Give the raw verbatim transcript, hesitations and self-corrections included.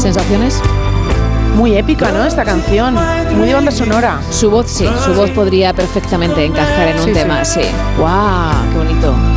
¿Sensaciones? Muy épica, ¿no? Esta canción, muy de banda sonora. Su voz sí, su voz podría perfectamente encajar en un sí, tema, sí. sí. ¡Guau! ¡Qué bonito!